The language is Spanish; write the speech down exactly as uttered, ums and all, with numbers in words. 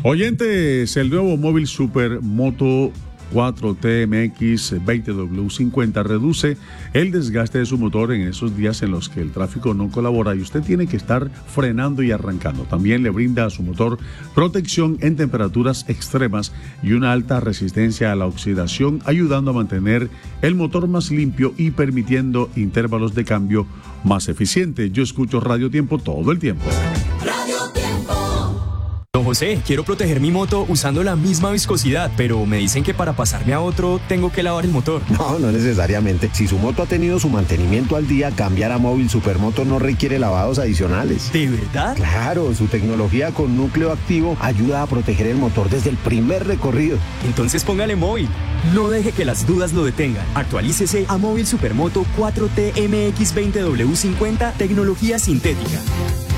Oyentes, el nuevo móvil Supermoto cuatro T M X veinte W cincuenta reduce el desgaste de su motor en esos días en los que el tráfico no colabora y usted tiene que estar frenando y arrancando. También le brinda a su motor protección en temperaturas extremas y una alta resistencia a la oxidación, ayudando a mantener el motor más limpio y permitiendo intervalos de cambio más eficientes. Yo escucho Radio Tiempo todo el tiempo. Radio Tiempo. Don José, quiero proteger mi moto usando la misma viscosidad, pero me dicen que para pasarme a otro tengo que lavar el motor. No, no necesariamente. Si su moto ha tenido su mantenimiento al día, cambiar a Móvil Supermoto no requiere lavados adicionales. ¿De verdad? Claro, su tecnología con núcleo activo ayuda a proteger el motor desde el primer recorrido. Entonces póngale Móvil. No deje que las dudas lo detengan. Actualícese a Móvil Supermoto cuatro T M X veinte W cincuenta, tecnología sintética.